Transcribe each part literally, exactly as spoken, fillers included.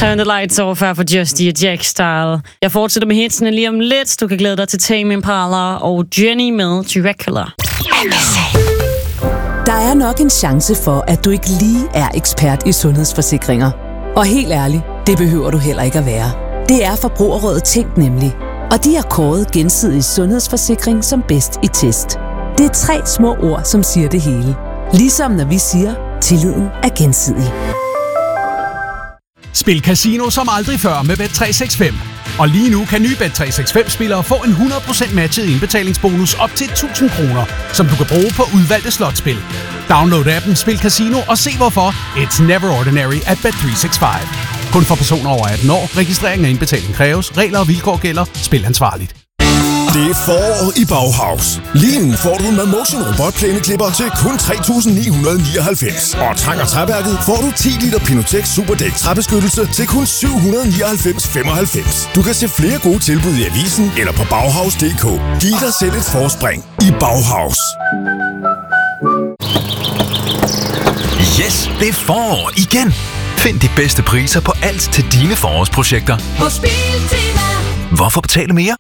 Turn the lights off her for Justy og Jack Style. Jeg fortsætter med hitsene lige om lidt. Du kan glæde dig til Tame Impala og Jenny med Dracula. Der er nok en chance for, at du ikke lige er ekspert i sundhedsforsikringer. Og helt ærligt, det behøver du heller ikke at være. Det er Forbrugerrådet Tænk nemlig. Og de har kåret Gensidig Sundhedsforsikring som bedst i test. Det er tre små ord, som siger det hele. Ligesom når vi siger, tilliden er gensidig. Spil casino som aldrig før med Bet tre seks fem. Og lige nu kan nye Bet tre seks fem-spillere få en hundrede procent matchet indbetalingsbonus op til tusind kroner, som du kan bruge på udvalgte slotspil. Download appen Spil Casino og se hvorfor it's never ordinary at Bet tre seks fem. Kun for personer over atten år. Registrering og indbetaling kræves. Regler og vilkår gælder. Spil ansvarligt. Det er forår i Bauhaus. Lige nu får du med Motion robotplæneklipper til kun tre tusind ni hundrede nioghalvfems. Og Tang og Træværket får du ti liter Pinotex Superdæk træbeskyttelse til kun syv hundrede nioghalvfems komma femoghalvfems. Du kan se flere gode tilbud i avisen eller på Bauhaus punktum d k. Giv dig selv et forspring i Bauhaus. Yes, det er forår igen. Find de bedste priser på alt til dine forårsprojekter. Hos Biltema. Hvorfor betale mere?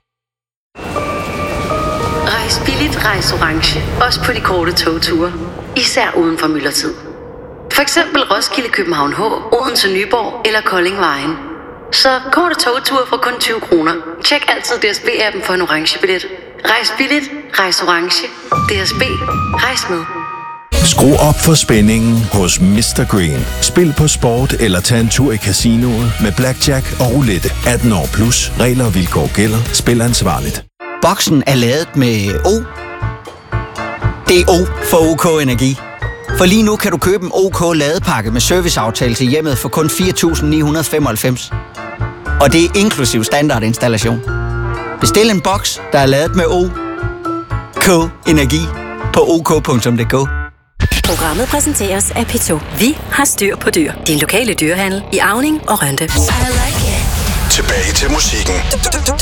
Rejs billigt, rejs orange. Også på de korte togture. Især uden for myldretid. For eksempel Roskilde, København H, Odense, Nyborg eller Kolding Vejen. Så korte togture for kun tyve kroner. Tjek altid D S B-appen for en orange billet. Rejs billigt, rejs orange. D S B. Rejs med. Skru op for spændingen hos mister Green. Spil på sport eller tag en tur i casinoet med blackjack og roulette. atten år plus. Regler og vilkår gælder. Spil ansvarligt. Boksen er lavet med O. Det er O for OK Energi. For lige nu kan du købe en OK ladepakke med serviceaftale til hjemmet for kun fire tusind ni hundrede femoghalvfems. Og det er inklusiv standardinstallation. Bestil en boks, der er lavet med O. OK Energi på ok punktum d k. Programmet præsenteres af P to. Vi har styr på dyr. Din lokale dyrehandel i Auning og Rønde. Tilbage til musikken.